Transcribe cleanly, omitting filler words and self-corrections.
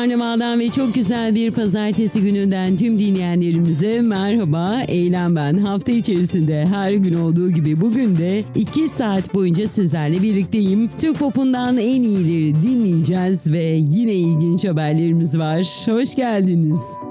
Karnaval'dan ve çok güzel bir pazartesi gününden tüm dinleyenlerimize merhaba. Eylem ben. Hafta içerisinde her gün olduğu gibi bugün de 2 saat boyunca sizlerle birlikteyim. Türk popundan en iyileri dinleyeceğiz ve yine ilginç haberlerimiz var. Hoş geldiniz.